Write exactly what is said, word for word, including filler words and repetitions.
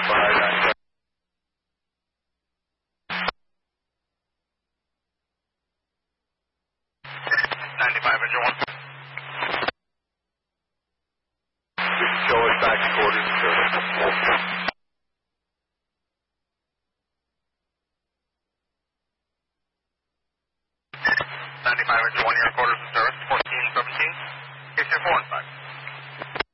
ninety-five, engine one. Joe is back to quarters. ninety-five, engine one, your quarters of service, fourteen seventeen. Case four and five.